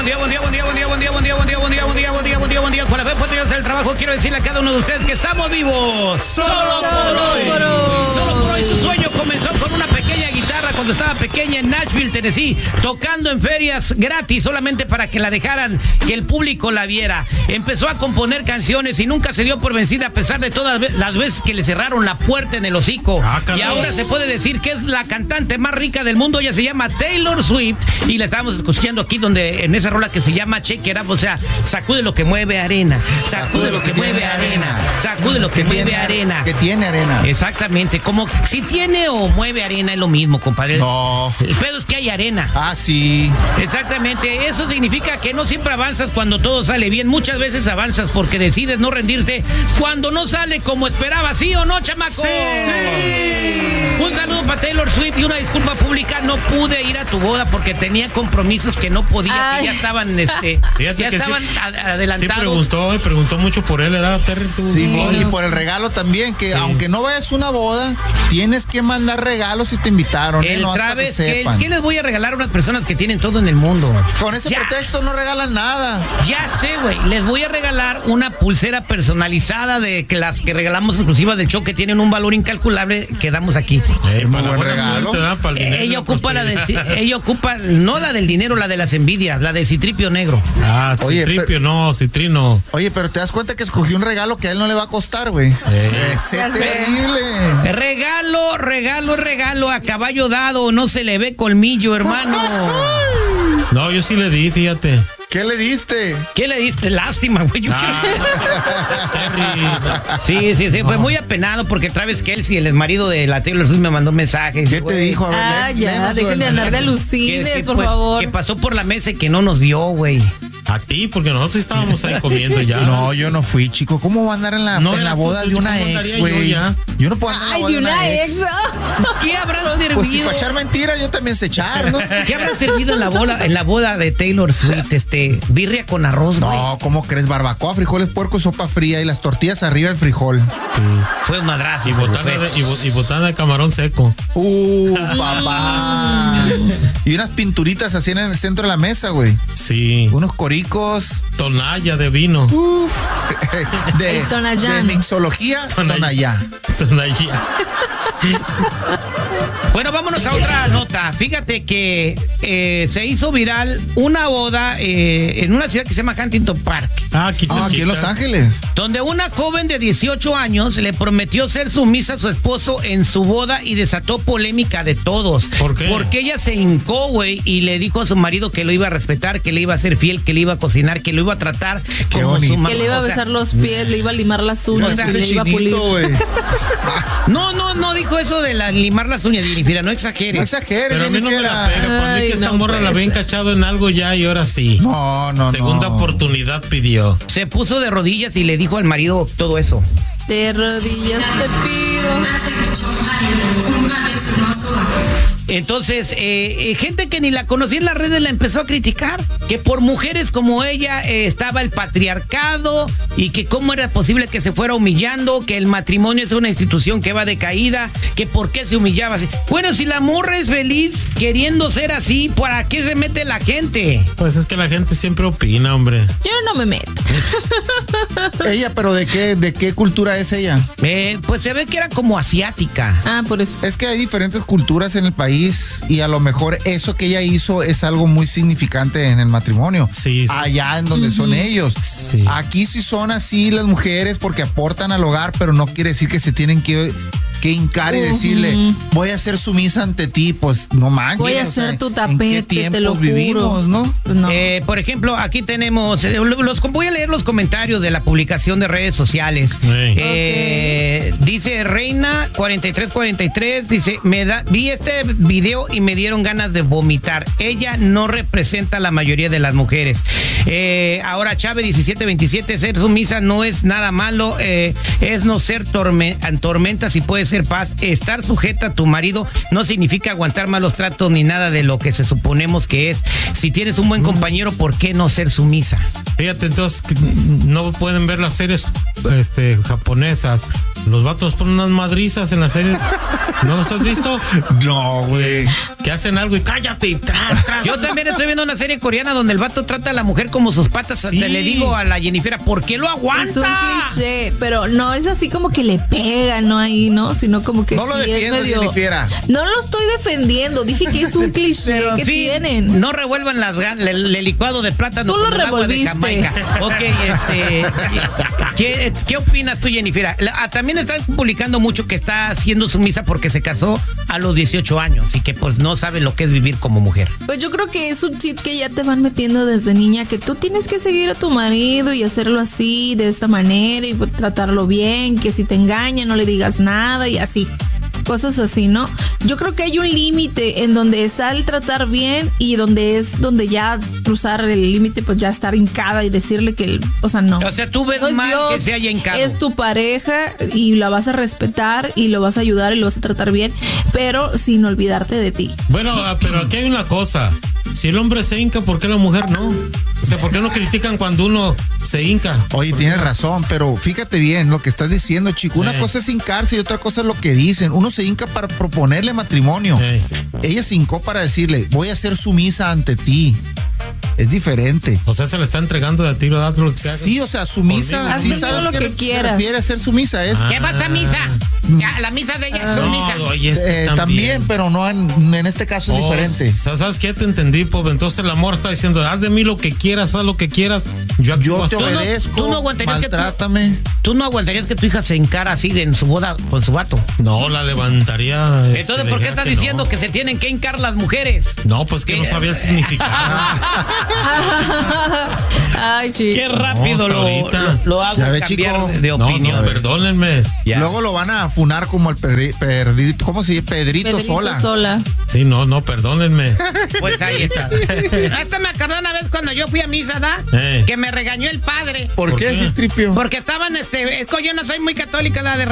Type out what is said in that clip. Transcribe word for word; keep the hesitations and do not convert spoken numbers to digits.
buen día, buen día, buen día, buen día, buen día, buen día, buen día, buen día, buen día, buen día, buen día, buen día. Con la fe puesta hacer el trabajo, quiero decirle a cada uno de ustedes que estamos vivos. Solo por hoy. Solo por hoy. Su sueño comenzó con una pequeña guitarra cuando estaba pequeña en Nashville, Tennessee, tocando en ferias gratis solamente para que la dejaran, que el público la viera. Empezó a componer canciones y nunca se dio por vencida a pesar de todas las veces que le cerraron la puerta en el hocico. Ah, y ahora se puede decir que es la cantante más rica del mundo. Ella se llama Taylor Swift y la estábamos escuchando aquí donde en esa rola que se llama Shake It Up, o sea, sacude lo que mueve arena, sacude lo que mueve arena, sacude lo que mueve arena. Que tiene arena. Exactamente, como si tiene o mueve arena es lo mismo, compadre. No. El pedo es que hay arena. Ah, sí. Exactamente, eso significa que no siempre avanzas cuando todo sale bien. Muchas veces avanzas porque decides no rendirte cuando no sale como esperabas, ¿sí o no, chamaco? Sí. Sí. Un saludo para Taylor Swift y una disculpa pública. No pude ir a tu boda porque tenía compromisos que no podía, que ya estaban, este, ya estaban sí, adelantados. Sí, preguntó, preguntó mucho por él, ¿verdad, Terry? Sí, sí, y por el regalo también, que sí, aunque no vayas a una boda, tienes que mandar regalos si te invitaron. El ¿eh? No, Travis, que, ¿qué les voy a regalar a unas personas que tienen todo en el mundo? Con ese ya. pretexto no regalan nada. Ya sé, güey. Les voy a regalar una pulsera personalizada de que las que regalamos exclusivas del show, que tienen un valor incalculable que damos aquí. Eh, muy buen regalo. Suerte, ¿da? Para el dinero, ella ocupa la de, ella ocupa no la del dinero, la de las envidias, la de Citripio Negro. Ah, Oye, Citripio pero, no, Citrino. Oye, pero te das cuenta que escogió un regalo que a él no le va a costar, güey. Eh. Es terrible. Regalo, regalo, regalo a caballo dado, no se le ve colmillo, hermano. No, yo sí le di, fíjate. ¿Qué le diste? ¿Qué le diste? Lástima, güey. Yo ah, quiero... Sí, sí, sí. No. Fue muy apenado porque Travis Kelce, el marido de la Taylor Swift, me mandó mensajes. ¿Qué te dijo? A ver, ah, ya, menos, dejen de andar de alucines, que, que, por pues, favor. Que pasó por la mesa y que no nos vio, güey. A ti, porque nosotros estábamos ahí comiendo ya. No, yo no fui, chico. ¿Cómo va a andar en la, no, en la boda tú, de una ex, güey? Yo, yo no puedo andar Ay, en la boda de una, de una ex. ex. ¿Qué habrán servido? Pues si para echar mentiras, yo también sé echar, ¿no? ¿Qué habrán servido en la boda, en la boda de Taylor Swift? Este, birria con arroz, güey. No, ¿cómo crees? Barbacoa, frijoles, puerco, sopa fría y las tortillas arriba del frijol. Sí. Fue un madrazo. Y botana, de, y, y botana de camarón seco. Uh, papá. Y unas pinturitas así en el centro de la mesa, güey. Sí. Unos coricos. Tonalla de vino. Uf. De, de mixología, Tonalla. Tonalla. Bueno, vámonos a otra nota. Fíjate que eh, se hizo viral una boda eh, en una ciudad que se llama Huntington Park. Ah, aquí, ah, aquí en Los Ángeles. Donde una joven de dieciocho años le prometió ser sumisa a su esposo en su boda y desató polémica de todos. ¿Por qué? Porque ella se hincó, güey, y le dijo a su marido que lo iba a respetar, que le iba a ser fiel, que le iba a cocinar, que lo iba a tratar Qué como bonito. su mamá. Que le iba a besar los pies, le iba a limar las uñas, o sea, y le iba a pulir. No, no, no dijo eso de la, limar las uñas, Jennifer, no exageres. No exageres, pero a mí no me la pega. Cuando es que esta no morra la había encachado en algo ya y ahora sí. No, no, Segunda no. oportunidad pidió. Se puso de rodillas y le dijo al marido todo eso. De rodillas te pido. Entonces, eh, eh, gente que ni la conocía en las redes la empezó a criticar, que por mujeres como ella eh, estaba el patriarcado y que cómo era posible que se fuera humillando, que el matrimonio es una institución que va de caída, que por qué se humillaba así. Bueno, si la morra es feliz queriendo ser así, ¿para qué se mete la gente? Pues es que la gente siempre opina, hombre. Yo no me meto. Ella, pero ¿de qué, de qué cultura es ella? Eh, pues se ve que era como asiática. Ah, por eso. Es que hay diferentes culturas en el país y a lo mejor eso que ella hizo es algo muy significante en el matrimonio. Sí, sí. Allá en donde uh-huh. son ellos. Sí. Aquí sí son así las mujeres porque aportan al hogar, pero no quiere decir que se tienen que... que hincar y decirle, uh-huh. voy a ser sumisa ante ti, pues no manches. Voy a ser tu tapete, ¿en qué tiempos te lo vivimos, juro. ¿no? no. Eh, por ejemplo, aquí tenemos, eh, los, voy a leer los comentarios de la publicación de redes sociales. Sí. Eh, okay. Dice Reina cuarenta y tres cuarenta y tres, dice, me da, vi este video y me dieron ganas de vomitar. Ella no representa a la mayoría de las mujeres. Eh, ahora Chávez diecisiete veintisiete, ser sumisa no es nada malo, eh, es no ser torme, tormenta si puede ser paz. Estar sujeta a tu marido no significa aguantar malos tratos ni nada de lo que se suponemos que es. Si tienes un buen compañero, ¿por qué no ser sumisa? Fíjate, entonces no pueden ver las series este, japonesas Los vatos ponen unas madrizas en las series. ¿No los has visto? No, güey. Que hacen algo y cállate y tras, tras. Yo también estoy viendo una serie coreana donde el vato trata a la mujer como sus patas. Sí. Se le digo a la Jennifer, ¿por qué lo aguanta? Es un cliché, pero no es así como que le pega, no ahí, ¿no? Sino como que No lo sí es defiendas, medio. Jennifer. No lo estoy defendiendo, dije que es un cliché Pero, en que fin, tienen. no revuelvan las gan- el, el licuado de plátano Tú lo con el agua de revolviste. Jamaica. Ok, este, ¿qué, ¿qué opinas tú, Jennifer? La- También están publicando mucho que está siendo sumisa porque se casó a los dieciocho años y que pues no sabe lo que es vivir como mujer. Pues yo creo que es un chip que ya te van metiendo desde niña, que tú tienes que seguir a tu marido y hacerlo así, de esta manera, y pues, tratarlo bien, que si te engaña no le digas nada y así. Cosas así, ¿no? Yo creo que hay un límite en donde está el tratar bien y donde es donde ya cruzar el límite, pues ya estar hincada y decirle que, o sea, no. O sea, tú ves No es mal Dios, que se haya hincado. es tu pareja y la vas a respetar y lo vas a ayudar y lo vas a tratar bien, pero sin olvidarte de ti. Bueno, ah, pero aquí hay una cosa. Si el hombre se hinca, ¿por qué la mujer no? O sea, ¿por qué no critican cuando uno se hinca? Oye, tienes razón, pero fíjate bien lo que estás diciendo, chico. Una Eh. cosa es hincarse y otra cosa es lo que dicen. Uno se hinca para proponerle matrimonio. Eh. Ella se hincó para decirle, voy a ser sumisa ante ti. Es diferente. O sea, se le está entregando de a tiro, date lo que hagas. Sí, o sea, sumisa, Conmigo. sí Hazme sabes todo lo qué que se quieras. refiere a ser sumisa, es Ah. ¿Qué vas a misa? Ya, la misa de ella es No, sumisa. oye, este eh, también. también, pero no en, en este caso es Oh, diferente. sa- ¿Sabes qué? Te entendí, Pop. Entonces el amor está diciendo, haz de mí lo que quieras, haz lo que quieras. Yo aquí Yo voy a te estar. obedezco, tú no aguantarías que tú- maltrátame. ¿Tú no aguantarías que tu hija se encara así en su boda con su vato? No, la levantaría. este, Entonces, ¿por qué le estás dijera diciendo no. que se tienen que hincar las mujeres? No, pues que no sabía el significado. Ay, sí. Qué rápido hasta lo, ahorita. lo, lo hago Ya ve, cambiar chico. de, de No, opinión. no, perdónenme. Ya. Luego lo van a funar como el perri, perdi- ¿cómo se dice? Pedrito, Pedrito Sola. sola. Sí, no, no, perdónenme. Pues ahí está. Esto me acordó una vez cuando yo fui a misa, ¿da? Eh. Que me regañó el padre. ¿Por, ¿Por qué, qué? Citripio? Porque estaban, este, es que yo no soy muy católica, ¿da? De